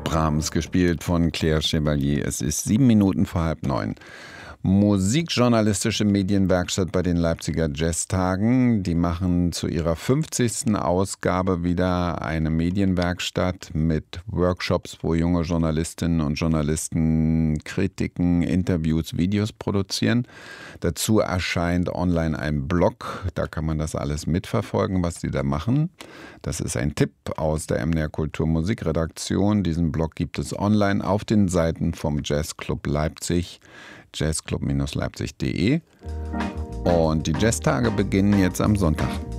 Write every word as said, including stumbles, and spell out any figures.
Brahms, gespielt von Claire Chevalier. Es ist sieben Minuten vor halb neun. Musikjournalistische Medienwerkstatt bei den Leipziger Jazztagen. Die machen zu ihrer fünfzigsten Ausgabe wieder eine Medienwerkstatt mit Workshops, wo junge Journalistinnen und Journalisten Kritiken, Interviews, Videos produzieren. Dazu erscheint online ein Blog, da kann man das alles mitverfolgen, was die da machen. Das ist ein Tipp aus der M D R Kultur Musikredaktion. Diesen Blog gibt es online auf den Seiten vom Jazzclub Leipzig, jazzclub Bindestrich leipzig punkt de. Und die Jazztage beginnen jetzt am Sonntag.